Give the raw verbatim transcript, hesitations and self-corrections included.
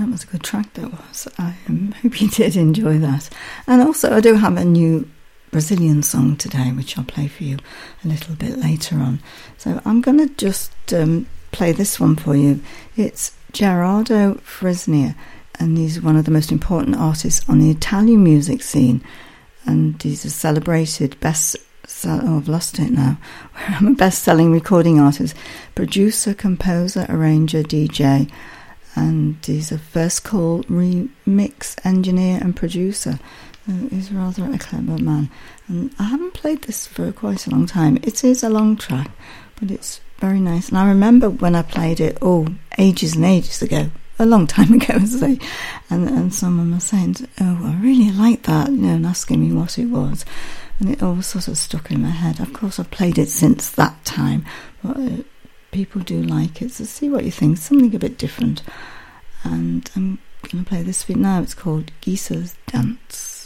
that was a good track, that was. I um, hope you did enjoy that. And also, I do have a new Brazilian song today, which I'll play for you a little bit later on. So I'm going to just um, play this one for you. It's Gerardo Frisnia, and he's one of the most important artists on the Italian music scene. And he's a celebrated best... Oh, I've lost it now. I'm a best-selling recording artist, producer, composer, arranger, D J, and he's a first call remix engineer and producer. So he's rather a clever man. And I haven't played this for quite a long time. It is a long track, but it's very nice. And I remember when I played it, oh, ages and ages ago, a long time ago, I say, and, and someone was saying, oh, I really like that, you know, and asking me what it was. And it all sort of stuck in my head. Of course, I've played it since that time, but uh, people do like it. So see what you think. Something a bit different. And I'm going to play this bit now. It's called Geesa's Dance.